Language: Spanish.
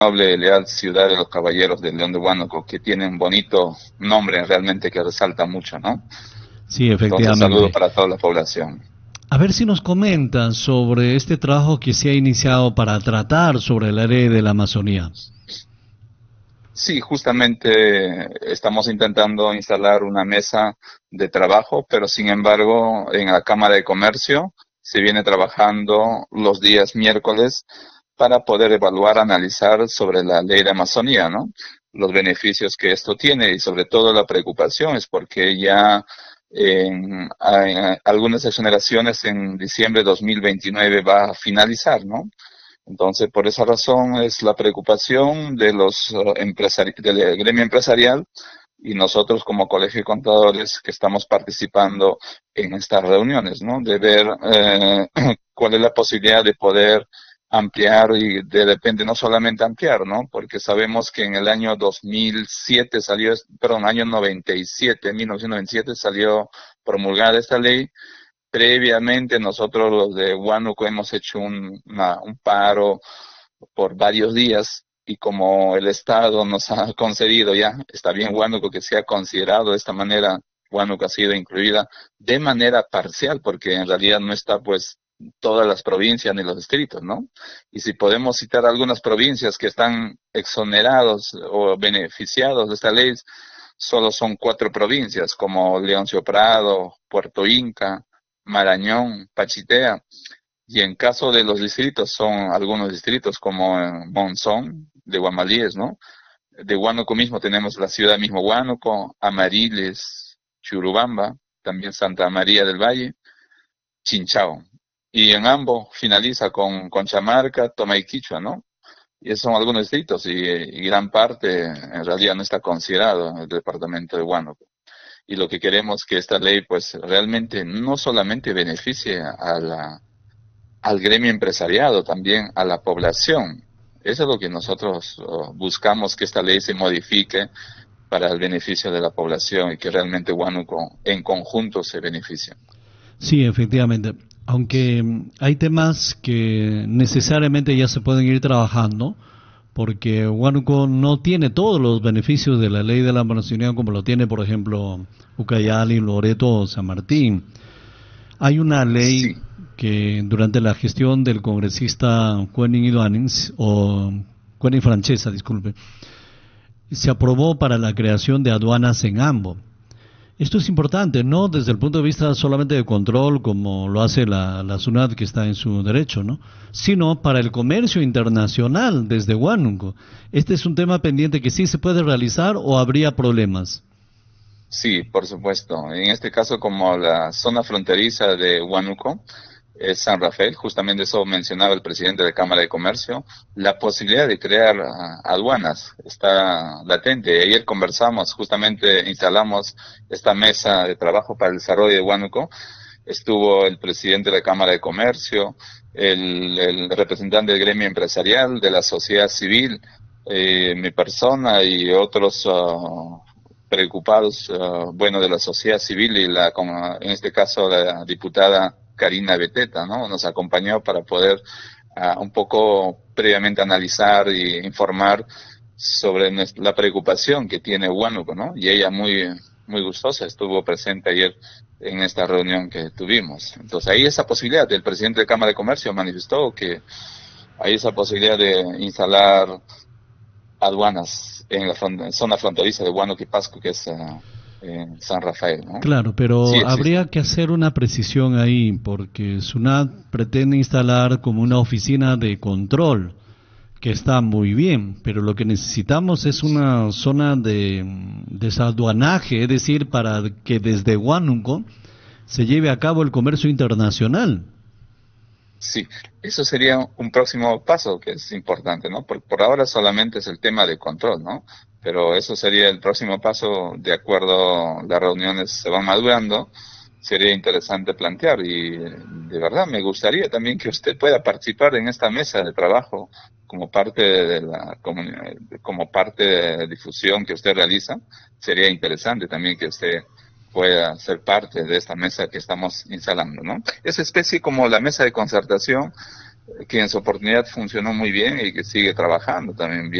noble, leal ciudad de los caballeros del León de Huánuco, que tiene un bonito nombre realmente que resalta mucho, ¿no? Sí, Entonces, saludo efectivamente. para toda la población. A ver si nos comentan sobre este trabajo que se ha iniciado para tratar sobre la ley de la Amazonía. Sí, justamente estamos intentando instalar una mesa de trabajo, pero sin embargo, en la Cámara de Comercio se viene trabajando los días miércoles para poder evaluar, analizar sobre la ley de Amazonía, ¿no? Los beneficios que esto tiene y sobre todo la preocupación es porque ya en algunas exoneraciones en diciembre de 2029 va a finalizar, ¿no? Entonces, por esa razón es la preocupación de los del gremio empresarial y nosotros como Colegio de Contadores que estamos participando en estas reuniones, ¿no? De ver cuál es la posibilidad de poder ampliar y de repente no solamente ampliar, ¿no? Porque sabemos que en el año 2007 salió, perdón, año 97, 1997 salió promulgada esta ley. Previamente nosotros los de Huánuco hemos hecho un paro por varios días y como el Estado nos ha concedido ya, está bien Huánuco que sea considerado de esta manera, Huánuco ha sido incluida de manera parcial porque en realidad no está pues todas las provincias ni los distritos, ¿no? Y si podemos citar algunas provincias que están exonerados o beneficiados de esta ley, solo son 4 provincias como Leoncio Prado, Puerto Inca, Marañón, Pachitea, y en caso de los distritos, son algunos distritos como Monzón, de Guamalíes, ¿no? De Huánuco mismo tenemos la ciudad mismo Huánuco, Amariles, Churubamba, también Santa María del Valle, Chinchao. Y en ambos finaliza con Conchamarca, Toma y Quichua, ¿no? Y esos son algunos distritos y gran parte en realidad no está considerado en el departamento de Huánuco. Y lo que queremos que esta ley pues realmente no solamente beneficie al gremio empresariado, también a la población. Eso es lo que nosotros buscamos, que esta ley se modifique para el beneficio de la población y que realmente Huánuco en conjunto se beneficie. Sí, efectivamente. Aunque hay temas que necesariamente ya se pueden ir trabajando, porque Huánuco no tiene todos los beneficios de la ley de la Amazonía como lo tiene, por ejemplo, Ucayali, Loreto o San Martín. Hay una ley Sí, que durante la gestión del congresista Quentin Iduanins, o Quentin Francesa, disculpe, se aprobó para la creación de aduanas en Ambo. Esto es importante, no desde el punto de vista solamente de control, como lo hace la SUNAT, que está en su derecho, ¿no? Sino para el comercio internacional desde Huánuco. Este es un tema pendiente que sí se puede realizar o habría problemas. sí, por supuesto. En este caso, como la zona fronteriza de Huánuco es San Rafael, justamente eso mencionaba el presidente de la Cámara de Comercio, la posibilidad de crear aduanas está latente. Ayer conversamos, justamente instalamos esta mesa de trabajo para el desarrollo de Huánuco. Estuvo el presidente de la Cámara de Comercio, el representante del gremio empresarial, de la sociedad civil, mi persona y otros preocupados, bueno, de la sociedad civil y como en este caso la diputada Karina Beteta, ¿no? Nos acompañó para poder un poco previamente analizar y informar sobre la preocupación que tiene Huánuco, ¿no? Y ella muy gustosa estuvo presente ayer en esta reunión que tuvimos. Entonces ahí esa posibilidad, el presidente de Cámara de Comercio manifestó que hay esa posibilidad de instalar aduanas en la zona fronteriza de Huánuco y Pasco, que es en San Rafael, ¿no? Claro, Sí pero existe. habría que hacer una precisión ahí, porque SUNAT pretende instalar como una oficina de control, que está muy bien, pero lo que necesitamos es una zona de desaduanaje, es decir, para que desde Huánuco se lleve a cabo el comercio internacional. Sí, eso sería un próximo paso que es importante, ¿no? Por ahora solamente es el tema de control, ¿no? Pero eso sería el próximo paso, de acuerdo, las reuniones se van madurando, sería interesante plantear y de verdad me gustaría también que usted pueda participar en esta mesa de trabajo como parte de la como parte de difusión que usted realiza. Sería interesante también que usted pueda ser parte de esta mesa que estamos instalando, ¿no? Esa especie como la mesa de concertación que en su oportunidad funcionó muy bien y que sigue trabajando también bien.